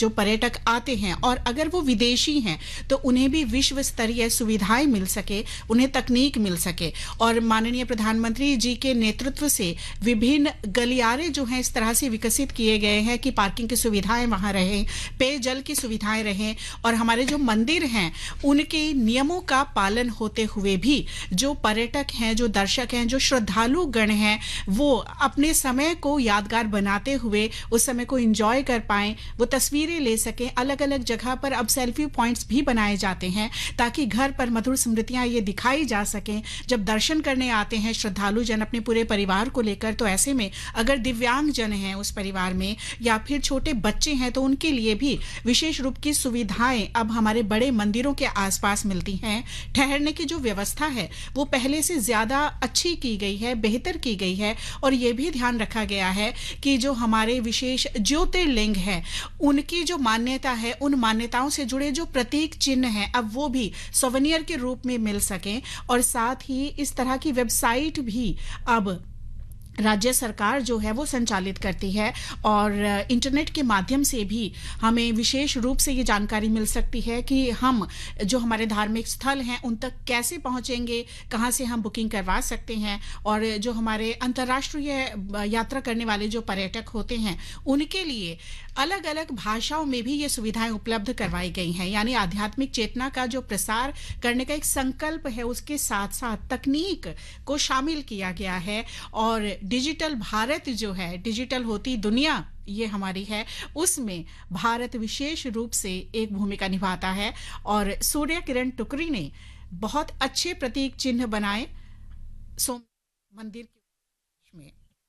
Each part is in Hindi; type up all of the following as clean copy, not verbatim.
जो पर्यटक आते हैं और अगर वो विदेशी हैं तो उन्हें भी विश्व स्तरीय सुविधाएं मिल सके, उन्हें तकनीक मिल सके। और माननीय प्रधानमंत्री जी के नेतृत्व से विभिन्न गलियारे जो हैं इस तरह से विकसित किए गए हैं कि पार्किंग की सुविधाएं वहां रहें, पेयजल की सुविधाएं रहें, और हमारे जो मंदिर हैं उनके नियमों का पालन होते हुए भी जो पर्यटक हैं, जो दर्शक हैं, जो श्रद्धालु गण हैं, वो अपने समय को यादगार बनाते हुए उस समय को एंजॉय कर पाएं, वो तस्वीरें ले सकें। अलग अलग जगह पर अब सेल्फी पॉइंट्स भी बनाए जाते हैं ताकि घर पर मधुर स्मृतियां ये दिखाई जा सकें। जब दर्शन करने आते हैं श्रद्धालु जन अपने पूरे परिवार को लेकर, तो ऐसे में अगर दिव्यांग जन हैं उस परिवार में या फिर छोटे बच्चे हैं तो उनके लिए भी विशेष रूप की सुविधाएं अब हमारे बड़े मंदिरों के आसपास मिलती हैं। ठहरने की जो व्यवस्था है वो पहले से ज्यादा अच्छी की गई है, बेहतर की गई है, और ये भी ध्यान रखा गया है कि जो हमारे विशेष ज्योतिर्लिंग है उनकी जो मान्यता है, उन मान्यताओं से जुड़े जो प्रतीक चिन्ह हैं अब वो भी सोवेनियर के रूप में मिल सकें। और साथ ही इस तरह की वेबसाइट भी अब राज्य सरकार जो है वो संचालित करती है और इंटरनेट के माध्यम से भी हमें विशेष रूप से ये जानकारी मिल सकती है कि हम जो हमारे धार्मिक स्थल हैं उन तक कैसे पहुंचेंगे, कहां से हम बुकिंग करवा सकते हैं, और जो हमारे अंतर्राष्ट्रीय यात्रा करने वाले जो पर्यटक होते हैं उनके लिए अलग अलग भाषाओं में भी ये सुविधाएं उपलब्ध करवाई गई हैं। यानी आध्यात्मिक चेतना का जो प्रसार करने का एक संकल्प है उसके साथ साथ तकनीक को शामिल किया गया है। और डिजिटल भारत जो है, डिजिटल होती दुनिया ये हमारी है, उसमें भारत विशेष रूप से एक भूमिका निभाता है। और सूर्य किरण टुकरी ने बहुत अच्छे प्रतीक चिन्ह बनाए सोमनाथ मंदिर में।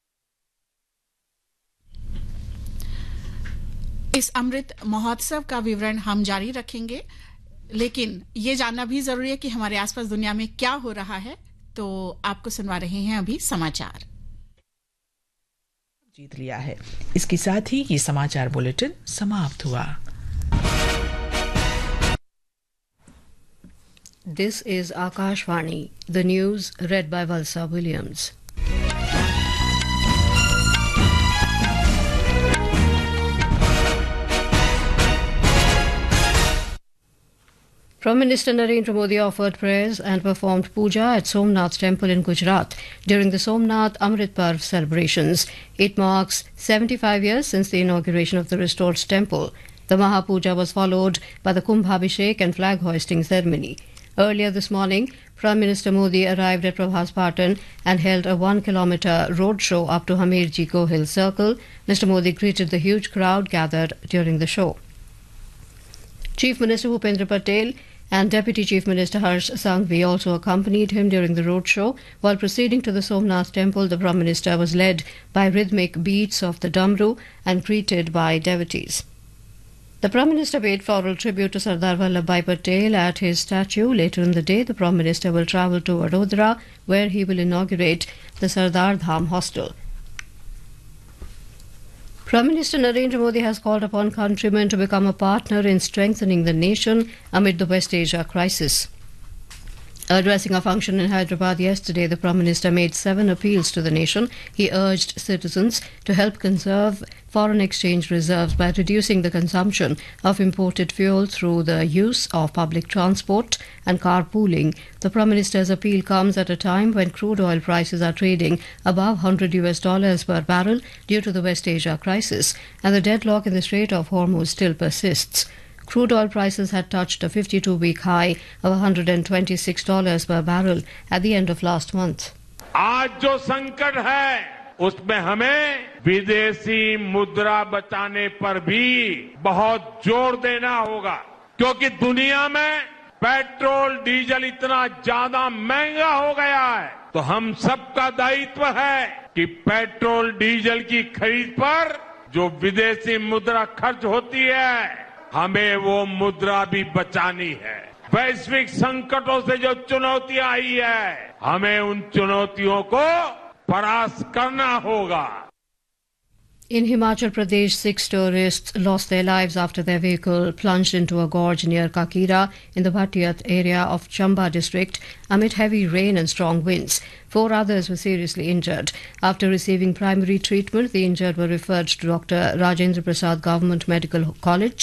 इस अमृत महोत्सव का विवरण हम जारी रखेंगे, लेकिन ये जानना भी जरूरी है कि हमारे आसपास दुनिया में क्या हो रहा है। तो आपको सुनवा रहे हैं अभी समाचार। जीत लिया है। इसके साथ ही ये समाचार बुलेटिन समाप्त हुआ। This is Akashvani, the news read by Valsa Williams. Prime Minister Narendra Modi offered prayers and performed puja at Somnath Temple in Gujarat during the Somnath Amrit Parv celebrations. It marks 75 years since the inauguration of the restored temple. The Mahapuja was followed by the Kumbhabhishek and flag hoisting ceremony. Earlier this morning, Prime Minister Modi arrived at Prabhas Patan and held a 1-kilometer roadshow up to Hamirji Gohil Circle. Mr. Modi greeted the huge crowd gathered during the show. Chief Minister Bhupendra Patel and Deputy Chief Minister Harsh Sanghvi also accompanied him during the roadshow. While proceeding to the Somnath Temple, the Prime Minister was led by rhythmic beats of the Damru and greeted by devotees. The Prime Minister paid floral tribute to Sardar Vallabhbhai Patel at his statue. Later in the day, the Prime Minister will travel to Vadodara, where he will inaugurate the Sardar Dham Hostel. Prime Minister Narendra Modi has called upon countrymen to become a partner in strengthening the nation amid the West Asia crisis. Addressing a function in Hyderabad yesterday, the Prime Minister made 7 appeals to the nation. He urged citizens to help conserve foreign exchange reserves by reducing the consumption of imported fuel through the use of public transport and carpooling. The Prime Minister's appeal comes at a time when crude oil prices are trading above $100 per barrel due to the West Asia crisis, and the deadlock in the Strait of Hormuz still persists. Crude oil prices had touched a 52-week high of $126 per barrel at the end of last month. आज जो संकट है उसमें हमें विदेशी मुद्रा बचाने पर भी बहुत जोर देना होगा, क्योंकि दुनिया में पेट्रोल डीजल इतना ज्यादा महंगा हो गया है। तो हम सबका दायित्व है कि पेट्रोल डीजल की खरीद पर जो विदेशी मुद्रा खर्च होती है हमें वो मुद्रा भी बचानी है। वैश्विक संकटों से जो चुनौतियां आई है हमें उन चुनौतियों को परास्त करना होगा। In Himachal Pradesh, 6 tourists lost their lives after their vehicle plunged into a gorge near Kakira in the Bhatiyat area of Chamba district amid heavy rain and strong winds. 4 others were seriously injured. After receiving primary treatment, the injured were referred to Dr. Rajendra Prasad Government Medical College